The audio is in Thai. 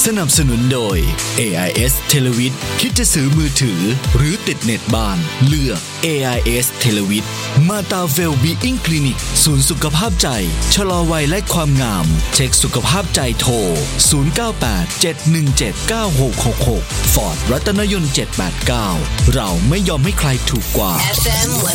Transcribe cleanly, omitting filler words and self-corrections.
สนับสนุนโดย AIS Televid คิดจะซื้อมือถือหรือติดเน็ตบ้านเลือก AIS Televid มาตาเวลบีอิงคลินิกศูนย์สุขภาพใจชะลอวัยและความงามเช็คสุขภาพใจโทร0987179666 ฟอร์ดรัตนยนต์789เราไม่ยอมให้ใครถูกกว่า FM